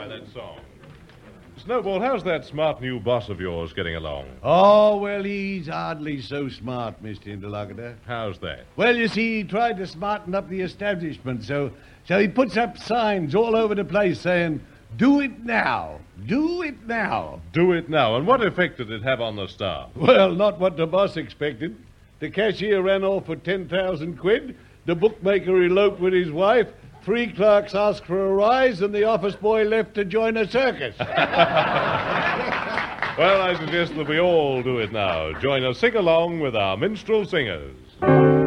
by that song. Snowball, how's that smart new boss of yours getting along? Oh, well, he's hardly so smart, Mr. Interlocutor. How's that? Well, you see, he tried to smarten up the establishment, so he puts up signs all over the place saying, "Do it now. Do it now." Do it now. And what effect did it have on the staff? Well, not what the boss expected. The cashier ran off for 10,000 quid, the bookmaker eloped with his wife, 3 clerks asked for a rise, and the office boy left to join a circus. Well, I suggest that we all do it now. Join us, sing along with our minstrel singers.